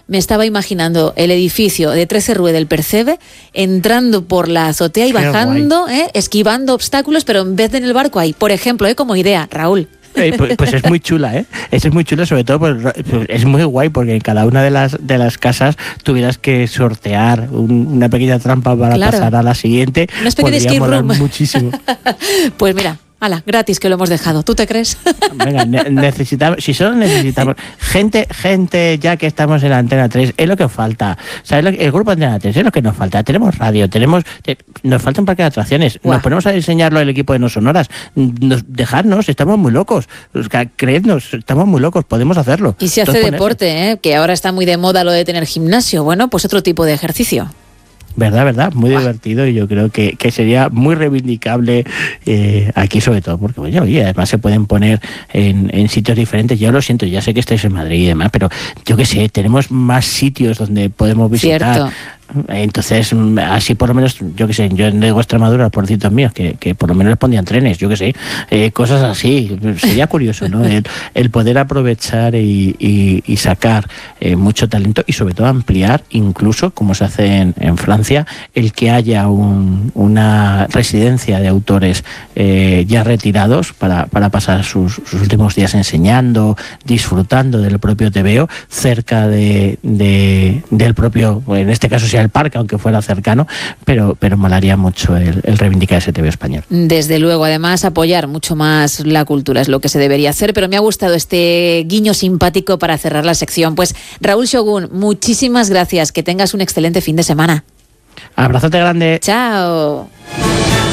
me estaba imaginando el edificio de 13 Rue del Percebe, entrando por la azotea y bajando, esquivando obstáculos, pero en vez de en el barco hay, por ejemplo, como idea, Raúl. Pues es muy chula, ¿eh? Eso es muy chulo, sobre todo pues es muy guay porque en cada una de las casas tuvieras que sortear una pequeña trampa para pasar a la siguiente. Una especie de escape room. Muchísimo. Pues mira, hala, gratis que lo hemos dejado. ¿Tú te crees? Venga, necesitamos, si solo necesitamos gente ya que estamos en la Antena 3, es lo que falta. ¿Sabes? El grupo Antena 3 es lo que nos falta. Tenemos radio, nos falta un parque de atracciones. Nos ponemos a diseñarlo el equipo de No Sonoras. Dejadnos, estamos muy locos. Creednos, estamos muy locos, podemos hacerlo. Y se hace deporte, que ahora está muy de moda lo de tener gimnasio. Bueno, pues otro tipo de ejercicio. ¿Verdad? Muy divertido, y yo creo que sería muy reivindicable aquí, sobre todo porque oye, además se pueden poner en sitios diferentes. Yo lo siento, ya sé que estáis en Madrid y demás, pero yo qué sé, tenemos más sitios donde podemos visitar. Cierto. Entonces, así por lo menos, yo qué sé, yo en Extremadura, por cientos míos, que por lo menos les ponían trenes, yo qué sé, cosas así. Sería curioso, ¿no? El poder aprovechar y sacar mucho talento, y sobre todo ampliar, incluso como se hace en Francia, el que haya una residencia de autores ya retirados para pasar sus últimos días enseñando, disfrutando del propio TVO, cerca del propio, en este caso sea el parque, aunque fuera cercano, pero molaría mucho el reivindicar ese TVO español. Desde luego, además apoyar mucho más la cultura es lo que se debería hacer, pero me ha gustado este guiño simpático para cerrar la sección. Pues Raúl Shogun, muchísimas gracias, que tengas un excelente fin de semana. Abrazote grande. Chao.